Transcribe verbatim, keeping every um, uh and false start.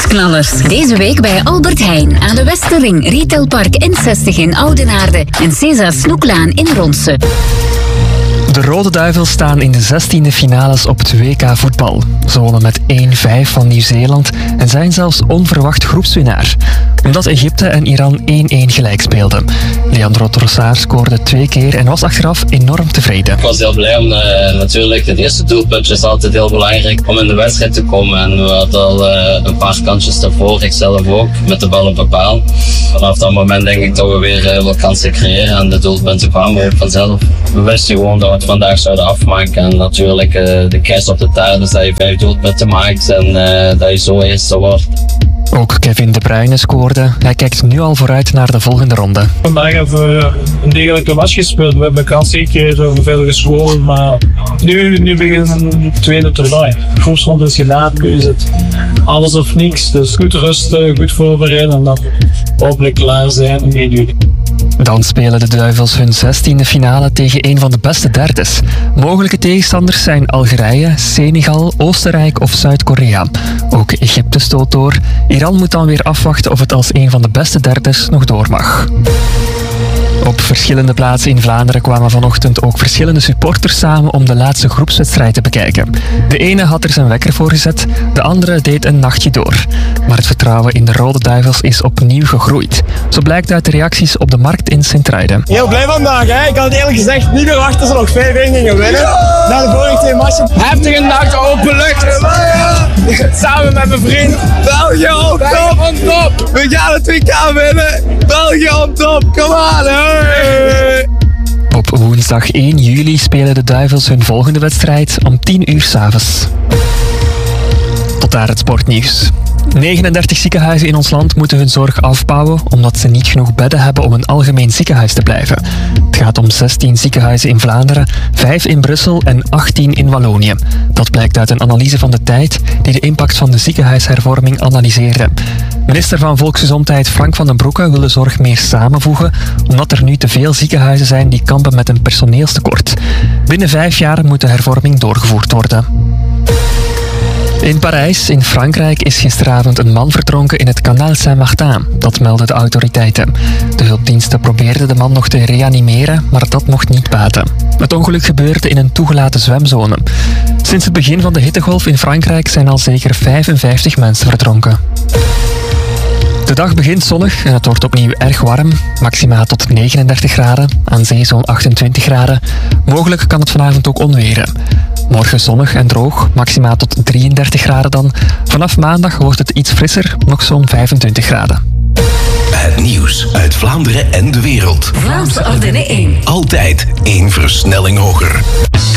Weekendknallers. Deze week bij Albert Heijn aan de Westerring, Retailpark N zestig in Oudenaarde en César Snoeklaan in Ronse. De Rode Duivels staan in de zestiende finales op het W K voetbal. Ze wonnen met één vijf van Nieuw-Zeeland en zijn zelfs onverwacht groepswinnaar. Omdat Egypte en Iran één-één gelijk speelden. Leandro Trossard scoorde twee keer en was achteraf enorm tevreden. Ik was heel blij om uh, natuurlijk het eerste doelpuntje is altijd heel belangrijk om in de wedstrijd te komen. En we hadden al uh, een paar kantjes daarvoor, ik zelf ook, met de bal op de paal. Vanaf dat moment denk ik dat we weer uh, wat kansen creëren en de doelpunten kwamen ook vanzelf. We wisten gewoon dat we het vandaag zouden afmaken en natuurlijk uh, de kerst op de taart is dat je vijf doelpunten maakt en uh, dat je zo eerste wordt. Ook Kevin De Bruyne scoorde. Hij kijkt nu al vooruit naar de volgende ronde. Vandaag hebben we een degelijke match gespeeld. We hebben kans zeker veel gescoord, maar nu, nu begint een tweede toernooi. De groepsronde is gedaan, nu is het alles of niks. Dus goed rusten, goed voorbereiden en dan hopelijk klaar zijn in één juli. Dan spelen de Duivels hun zestiende finale tegen een van de beste derdes. Mogelijke tegenstanders zijn Algerije, Senegal, Oostenrijk of Zuid-Korea. Ook Egypte stoot door. Iran moet dan weer afwachten of het als een van de beste derdes nog door mag. Op verschillende plaatsen in Vlaanderen kwamen vanochtend ook verschillende supporters samen om de laatste groepswedstrijd te bekijken. De ene had er zijn wekker voor gezet, de andere deed een nachtje door. Maar het vertrouwen in de Rode Duivels is opnieuw gegroeid. Zo blijkt uit de reacties op de markt in Sint-Truiden. Heel blij vandaag, hè? Ik had het eerlijk gezegd niet verwacht dat ze nog vijf één gingen winnen. Na de vorige twee matchen. Heftige nacht, open lucht. Samen met mijn vriend. België op top! On top. We gaan het W K winnen! België op top! Kom aan! Hey. Op woensdag één juli spelen de Duivels hun volgende wedstrijd om tien uur 's avonds. Tot daar het sportnieuws. negenendertig ziekenhuizen in ons land moeten hun zorg afbouwen omdat ze niet genoeg bedden hebben om een algemeen ziekenhuis te blijven. Het gaat om zestien ziekenhuizen in Vlaanderen, vijf in Brussel en achttien in Wallonië. Dat blijkt uit een analyse van De Tijd die de impact van de ziekenhuishervorming analyseerde. Minister van Volksgezondheid Frank van den Broeke wil de zorg meer samenvoegen omdat er nu te veel ziekenhuizen zijn die kampen met een personeelstekort. Binnen vijf jaar moet de hervorming doorgevoerd worden. In Parijs, in Frankrijk, is gisteravond een man verdronken in het Canal Saint-Martin. Dat melden de autoriteiten. De hulpdiensten probeerden de man nog te reanimeren, maar dat mocht niet baten. Het ongeluk gebeurde in een toegelaten zwemzone. Sinds het begin van de hittegolf in Frankrijk zijn al zeker vijfenvijftig mensen verdronken. De dag begint zonnig en het wordt opnieuw erg warm. Maxima tot negenendertig graden, aan zee zo'n achtentwintig graden. Mogelijk kan het vanavond ook onweren. Morgen zonnig en droog, maxima tot drieëndertig graden dan. Vanaf maandag wordt het iets frisser, nog zo'n vijfentwintig graden. Het nieuws uit Vlaanderen en de wereld. Vlaams Ardenne één. Altijd één versnelling hoger.